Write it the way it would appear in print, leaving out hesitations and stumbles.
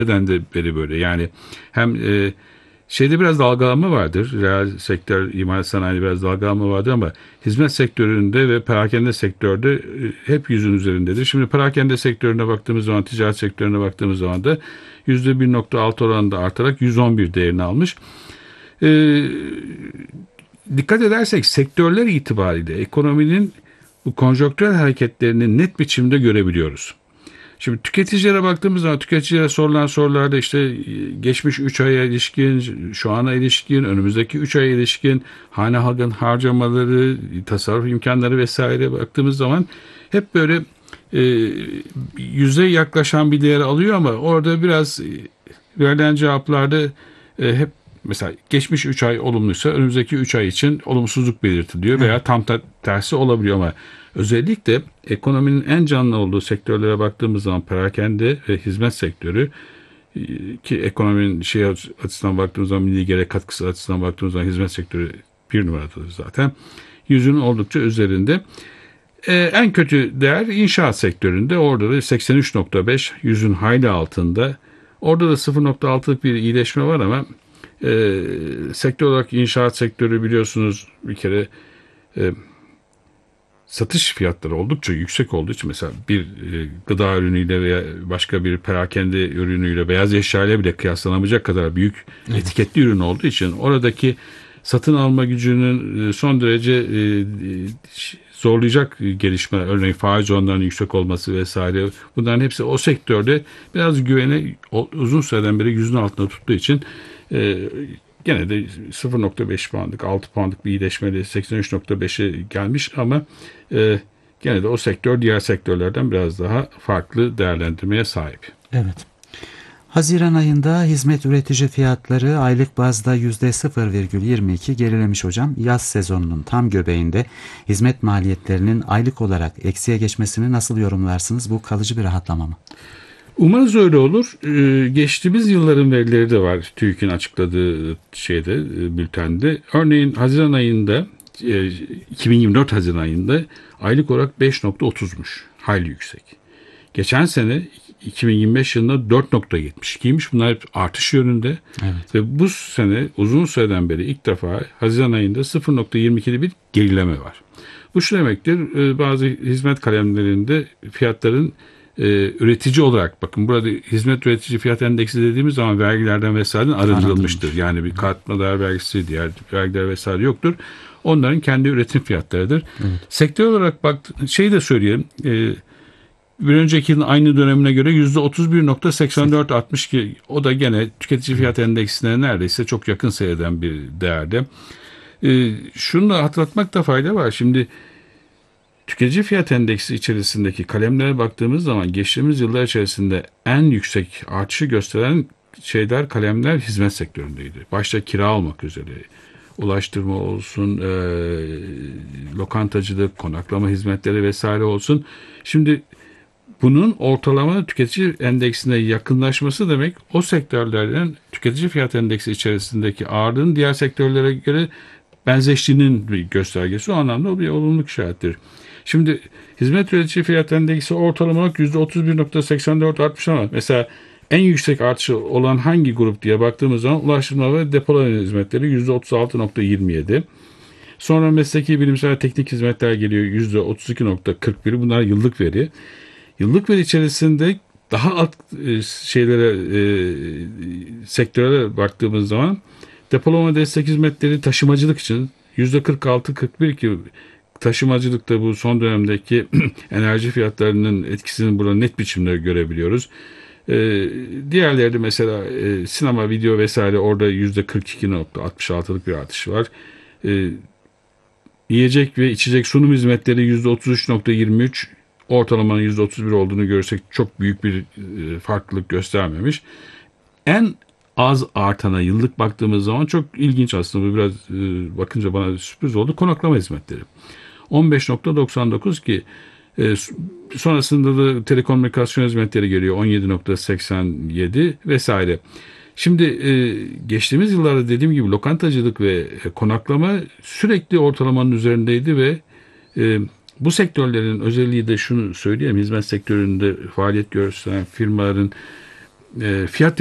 Neden de beri böyle yani hem şeyde biraz dalgalanma vardır. Reel sektör, imalat sanayi biraz dalgalanma vardır ama hizmet sektöründe ve perakende sektörde hep yüzün üzerindedir. Şimdi perakende sektörüne baktığımız zaman, ticaret sektörüne baktığımız zaman da %1,6 oranında artarak 111 değerini almış. E, Dikkat edersek sektörler itibariyle ekonominin bu konjonktürel hareketlerini net biçimde görebiliyoruz. Şimdi tüketicilere baktığımız zaman tüketicilere sorulan sorularda işte geçmiş 3 aya ilişkin, şu ana ilişkin, önümüzdeki 3 aya ilişkin hane halkın harcamaları, tasarruf imkanları vesaire baktığımız zaman hep böyle e, yüze yaklaşan bir değer alıyor ama orada biraz verilen cevaplarda hep mesela geçmiş 3 ay olumluysa önümüzdeki 3 ay için olumsuzluk belirtiliyor veya Evet. tam tersi olabiliyor ama özellikle ekonominin en canlı olduğu sektörlere baktığımız zaman perakende ve hizmet sektörü ki ekonominin şey açısından baktığımız zaman milli gerek katkısı açısından baktığımız zaman hizmet sektörü bir numaradır zaten. Yüzün oldukça üzerinde. En kötü değer inşaat sektöründe. Orada da 83,5, yüzün hayli altında. Orada da 0,6'lık bir iyileşme var ama sektör olarak inşaat sektörü biliyorsunuz bir kere e, satış fiyatları oldukça yüksek olduğu için mesela bir gıda ürünüyle veya başka bir perakende ürünüyle beyaz eşyayla bile kıyaslanamayacak kadar büyük Evet. etiketli ürün olduğu için oradaki satın alma gücünün son derece zorlayacak gelişme, örneğin faiz oranlarının yüksek olması vesaire, bunların hepsi o sektörde biraz güveni uzun süreden beri yüzün altında tuttuğu için e, gene de 0,5 puanlık 6 puanlık bir iyileşmeyle 83,5'e gelmiş ama gene de o sektör diğer sektörlerden biraz daha farklı değerlendirmeye sahip. Evet. Haziran ayında hizmet üretici fiyatları aylık bazda %0,22 gerilemiş hocam. Yaz sezonunun tam göbeğinde hizmet maliyetlerinin aylık olarak eksiye geçmesini nasıl yorumlarsınız? Bu kalıcı bir rahatlama mı? Umarız öyle olur. Geçtiğimiz yılların verileri de var TÜİK'in açıkladığı şeyde, bültende. Örneğin Haziran ayında, 2024 Haziran ayında aylık olarak 5,30'muş. Hayli yüksek. Geçen sene 2025 yılında 4,72'ymiş. Bunlar hep artış yönünde. Evet. Ve bu sene uzun süreden beri ilk defa Haziran ayında 0,22'li bir gerileme var. Bu şu demektir, bazı hizmet kalemlerinde fiyatların üretici olarak, bakın burada hizmet üretici fiyat endeksi dediğimiz zaman vergilerden vesaireden arındırılmıştır. Arındırılmış. Yani bir katma değer vergisi, diğer vergiler vesaire yoktur. Onların kendi üretim fiyatlarıdır. Evet. Sektör olarak şeyi de söyleyeyim. Bir önceki yılın aynı dönemine göre %31,84 ki o da gene tüketici fiyat endeksine neredeyse çok yakın seyreden bir değerde. Şunu da hatırlatmakta fayda var. Şimdi tüketici fiyat endeksi içerisindeki kalemlere baktığımız zaman geçtiğimiz yıllar içerisinde en yüksek artışı gösteren kalemler hizmet sektöründeydi. Başta kira olmak üzere. Ulaştırma olsun, lokantacılık, konaklama hizmetleri vesaire olsun. Şimdi bunun ortalama tüketici endeksine yakınlaşması demek o sektörlerden tüketici fiyat endeksi içerisindeki ağırlığın diğer sektörlere göre benzeştiğinin bir göstergesi. O anlamda o bir olumlu işarettir. Şimdi hizmet üretici fiyat endeksi ortalama olarak %31,84 artmış ama mesela en yüksek artışı olan hangi grup diye baktığımız zaman ulaştırma ve depolama hizmetleri %36,27. Sonra mesleki bilimsel teknik hizmetler geliyor %32,41. Bunlar yıllık veri. Yıllık veri içerisinde daha alt sektörlere baktığımız zaman depolama destek hizmetleri taşımacılık için %46,41 ki taşımacılıkta bu son dönemdeki enerji fiyatlarının etkisini burada net biçimde görebiliyoruz. Diğerleri de mesela sinema, video vesaire orada %42,66'lık bir artış var. E, Yiyecek ve içecek sunum hizmetleri %33,23, ortalamanın %31 olduğunu görsek çok büyük bir farklılık göstermemiş. En az artana yıllık baktığımız zaman çok ilginç aslında, bu biraz bakınca bana sürpriz oldu. Konaklama hizmetleri 15,99 ki sonrasında da telekomünikasyon hizmetleri geliyor 17,87 vesaire. Şimdi geçtiğimiz yıllarda dediğim gibi lokantacılık ve konaklama sürekli ortalamanın üzerindeydi ve e, bu sektörlerin özelliği de şunu söyleyeyim. Hizmet sektöründe faaliyet gösteren firmaların fiyat